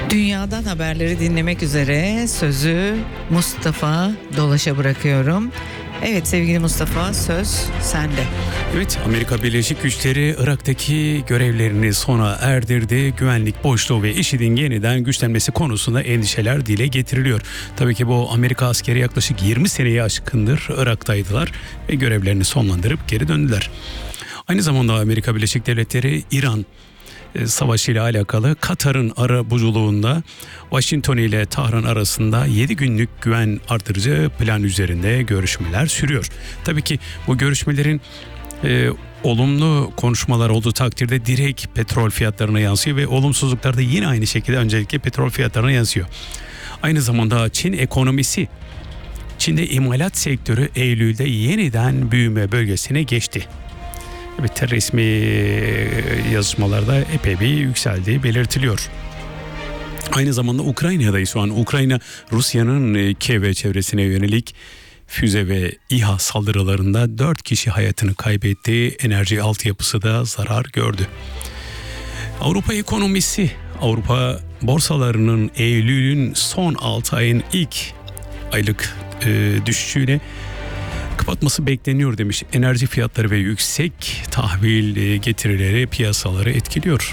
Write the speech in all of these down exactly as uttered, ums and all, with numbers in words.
Dünyadan haberleri dinlemek üzere sözü Mustafa Dolaş'a bırakıyorum. Evet sevgili Mustafa, söz sende. Evet, Amerika Birleşik Güçleri Irak'taki görevlerini sona erdirdi. Güvenlik boşluğu ve IŞİD'in yeniden güçlenmesi konusunda endişeler dile getiriliyor. Tabii ki bu Amerika askeri yaklaşık yirmi seneyi aşkındır Irak'taydılar ve görevlerini sonlandırıp geri döndüler. Aynı zamanda Amerika Birleşik Devletleri İran savaşı ile alakalı Katar'ın arabuluculuğunda Washington ile Tahran arasında yedi günlük güven artırıcı plan üzerinde görüşmeler sürüyor. Tabii ki bu görüşmelerin e, olumlu konuşmalar olduğu takdirde direkt petrol fiyatlarına yansıyor ve olumsuzluklar da yine aynı şekilde öncelikle petrol fiyatlarına yansıyor. Aynı zamanda Çin ekonomisi, Çin'de imalat sektörü Eylül'de yeniden büyüme bölgesine geçti. Evet, resmi yazışmalarda epey bir yükseldiği belirtiliyor. Aynı zamanda Ukrayna'dayız şu an. Ukrayna, Rusya'nın Kiev ve çevresine yönelik füze ve İHA saldırılarında dört kişi hayatını kaybetti. Enerji altyapısı da zarar gördü. Avrupa ekonomisi, Avrupa borsalarının Eylül'ün son altı ayın ilk aylık e, düşüşüyle kapatması bekleniyor demiş. Enerji fiyatları ve yüksek tahvil getirileri piyasaları etkiliyor.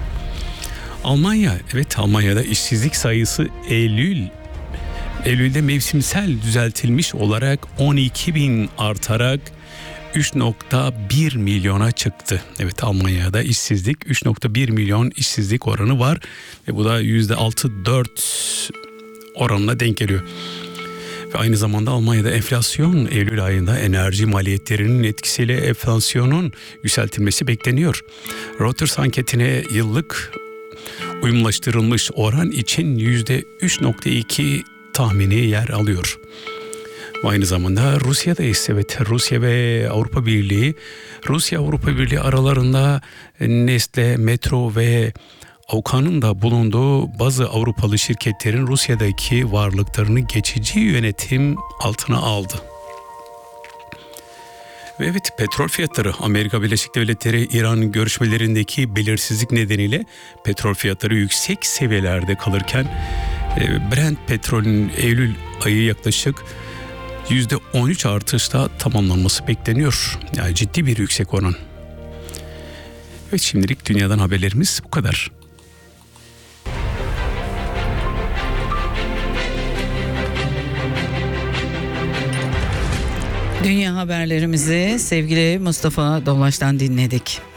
Almanya, evet Almanya'da işsizlik sayısı Eylül Eylül'de mevsimsel düzeltilmiş olarak on iki bin artarak üç nokta bir milyona çıktı. Evet, Almanya'da işsizlik üç nokta bir milyon işsizlik oranı var ve bu da yüzde altı virgül dört oranına denk geliyor. Aynı zamanda Almanya'da enflasyon Eylül ayında enerji maliyetlerinin etkisiyle enflasyonun yükseltilmesi bekleniyor. Reuters anketine yıllık uyumlaştırılmış oran için yüzde üç nokta iki tahmini yer alıyor. Aynı zamanda Rusya'da ise evet Rusya ve Avrupa Birliği, Rusya Avrupa Birliği aralarında Nestle, Metro ve Avukan'ın da bulunduğu bazı Avrupalı şirketlerin Rusya'daki varlıklarını geçici yönetim altına aldı. Ve evet, petrol fiyatları, Amerika Birleşik Devletleri İran görüşmelerindeki belirsizlik nedeniyle petrol fiyatları yüksek seviyelerde kalırken Brent petrolün Eylül ayı yaklaşık yüzde on üç artışla tamamlanması bekleniyor. Yani ciddi bir yüksek oran. Evet, şimdilik dünyadan haberlerimiz bu kadar. Dünya haberlerimizi sevgili Mustafa Dolaş'tan dinledik.